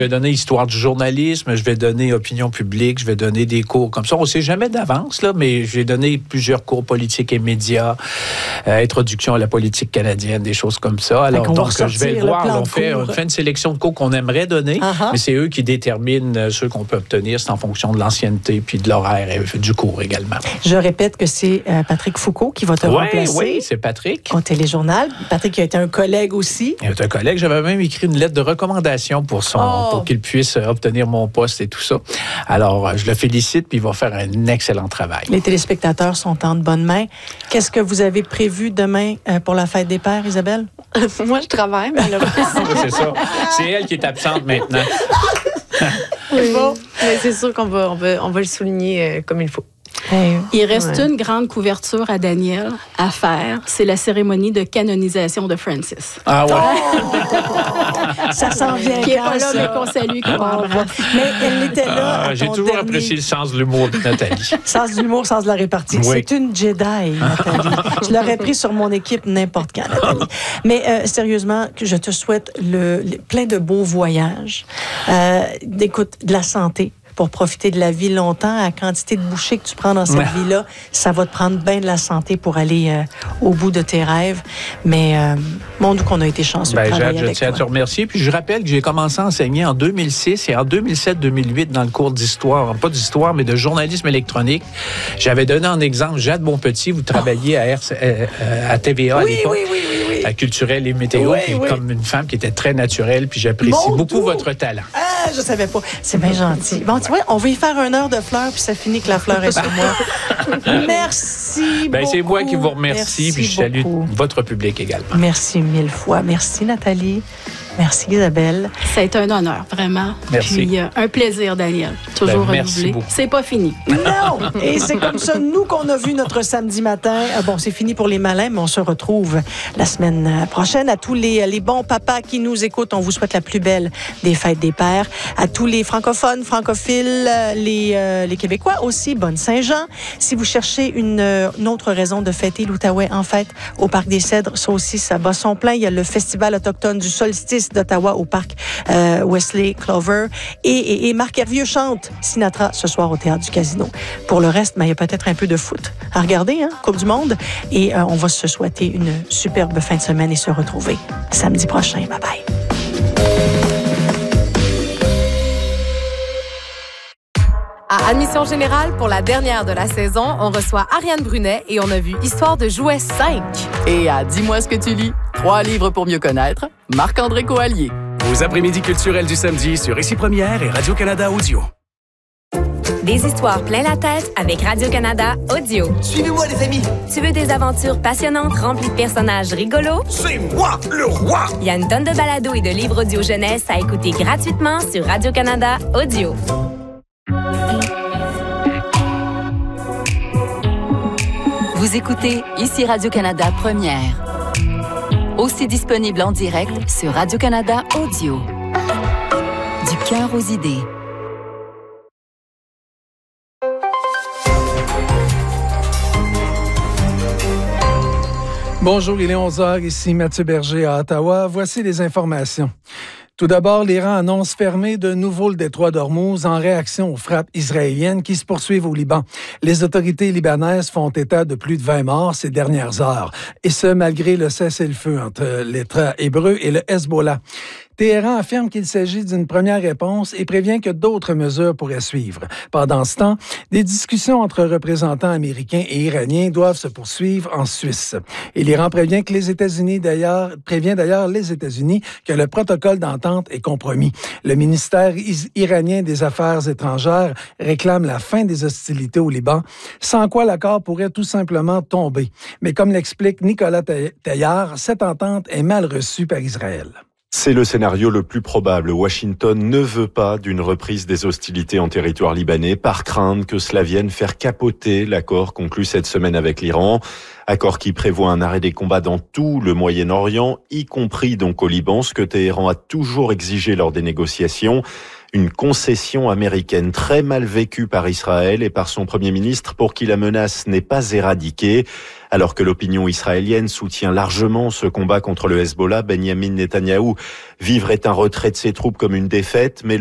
Je vais donner histoire du journalisme, je vais donner opinion publique, je vais donner des cours comme ça. On ne sait jamais d'avance, là, mais j'ai donné plusieurs cours politiques et médias, introduction à la politique canadienne, des choses comme ça. Alors, donc, je vais voir, on fait une sélection de cours qu'on aimerait donner, mais c'est eux qui déterminent ceux qu'on peut obtenir. C'est en fonction de l'ancienneté puis de l'horaire et du cours également. Je répète que c'est Patrick Foucault qui va te remplacer. Oui, c'est Patrick. Au Téléjournal. Patrick qui a été un collègue aussi. Il est un collègue. J'avais même écrit une lettre de recommandation pour qu'il puisse obtenir mon poste et tout ça. Alors, je le félicite, puis il va faire un excellent travail. Les téléspectateurs sont en de bonnes mains. Qu'est-ce que vous avez prévu demain pour la fête des pères, Isabelle? Moi, je travaille, malheureusement. C'est ça. C'est elle qui est absente maintenant. Oui. Mais c'est sûr qu'on va le souligner comme il faut. Il reste une grande couverture à Daniel à faire. C'est la cérémonie de canonisation de Francis. Ah ouais? Ça s'en vient. Qui n'est pas là, mais qu'on salue, qu'on embrasse. Mais elle était là. J'ai toujours apprécié le sens de l'humour de Nathalie. Sens de l'humour, sens de la répartie. Oui. C'est une Jedi, Nathalie. Je l'aurais pris sur mon équipe n'importe quand, Nathalie. Mais sérieusement, je te souhaite plein de beaux voyages. D'écoute, de la santé. Pour profiter de la vie longtemps, à la quantité de bouchées que tu prends dans cette vie-là, ça va te prendre bien de la santé pour aller au bout de tes rêves. Mais mon Dieu qu'on a été chanceux de travailler avec toi. Je tiens à te remercier. Puis je rappelle que j'ai commencé à enseigner en 2006 et en 2007-2008 dans le cours d'histoire, pas d'histoire, mais de journalisme électronique. J'avais donné en exemple Jade Bonpetit, vous travailliez à TVA à l'époque. Oui. À Culturel et Météo, comme une femme qui était très naturelle, puis j'apprécie beaucoup votre talent. Ah, je savais pas. C'est bien gentil. Bon, tu vois, on va y faire 1 heure de fleurs, puis ça finit que la fleur est sur moi. Merci beaucoup. C'est moi qui vous remercie, puis je salue votre public également. Merci 1000 fois. Merci, Nathalie. Merci, Isabelle. Ça a été un honneur, vraiment. Merci. Puis un plaisir, Daniel. Toujours renouvelé. C'est pas fini. Non! Et c'est comme ça, nous, qu'on a vu notre samedi matin. Bon, c'est fini pour les malins, mais on se retrouve la semaine prochaine. À tous les bons papas qui nous écoutent, on vous souhaite la plus belle des fêtes des pères. À tous les francophones, francophiles, les Québécois aussi, bonne Saint-Jean. Si vous cherchez une autre raison de fêter l'Outaouais en fête au Parc des Cèdres, ça aussi, ça bat son plein. Il y a le Festival autochtone du solstice d'Ottawa au Parc Wesley Clover. Et Marc Hervieux chante Sinatra ce soir au Théâtre du Casino. Pour le reste, il y a peut-être un peu de foot à regarder, Coupe du Monde. Et on va se souhaiter une superbe fin de semaine et se retrouver samedi prochain. Bye-bye. À Admission Générale, pour la dernière de la saison, on reçoit Ariane Brunet et on a vu Histoire de jouets 5. Et à Dis-moi ce que tu lis, 3 livres pour mieux connaître, Marc-André Coallier. Vos après-midi culturels du samedi sur Ici Première et Radio-Canada Audio. Des histoires plein la tête avec Radio-Canada Audio. Suivez-moi, les amis! Tu veux des aventures passionnantes remplies de personnages rigolos? C'est moi, le roi! Il y a une tonne de balados et de livres audio jeunesse à écouter gratuitement sur Radio-Canada Audio. Vous écoutez Ici Radio-Canada Première. Aussi disponible en direct sur Radio-Canada Audio. Du cœur aux idées. Bonjour, il est 11h, ici Mathieu Berger à Ottawa. Voici les informations. Tout d'abord, l'Iran annonce fermer de nouveau le détroit d'Ormuz en réaction aux frappes israéliennes qui se poursuivent au Liban. Les autorités libanaises font état de plus de 20 morts ces dernières heures, et ce, malgré le cessez-le-feu entre l'État hébreu et le Hezbollah. Téhéran affirme qu'il s'agit d'une première réponse et prévient que d'autres mesures pourraient suivre. Pendant ce temps, des discussions entre représentants américains et iraniens doivent se poursuivre en Suisse. Et l'Iran prévient d'ailleurs les États-Unis que le protocole d'entente est compromis. Le ministère iranien des Affaires étrangères réclame la fin des hostilités au Liban, sans quoi l'accord pourrait tout simplement tomber. Mais comme l'explique Nicolas Teilhard, cette entente est mal reçue par Israël. C'est le scénario le plus probable. Washington ne veut pas d'une reprise des hostilités en territoire libanais par crainte que cela vienne faire capoter l'accord conclu cette semaine avec l'Iran. Accord qui prévoit un arrêt des combats dans tout le Moyen-Orient, y compris donc au Liban, ce que Téhéran a toujours exigé lors des négociations. Une concession américaine très mal vécue par Israël et par son Premier ministre pour qui la menace n'est pas éradiquée. Alors que l'opinion israélienne soutient largement ce combat contre le Hezbollah, Benjamin Netanyahou vivrait un retrait de ses troupes comme une défaite, mais